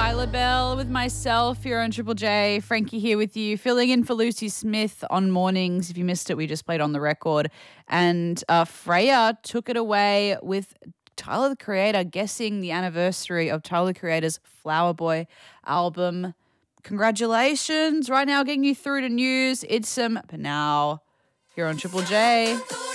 Tyler Bell with myself here on Triple J. Frankie here with you, filling in for Lucy Smith on mornings. If you missed it, we just played On the Record. And Freya took it away with Tyler the Creator guessing the anniversary of Tyler the Creator's Flower Boy album. Congratulations. Right now, getting you through to news. It's some Now here on Triple J.